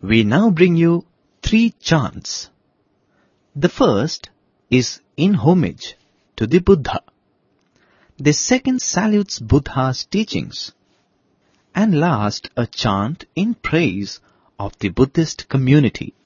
We now bring you 3 chants. The first is in homage to the Buddha. The second salutes Buddha's teachings. And last, a chant in praise of the Buddhist community.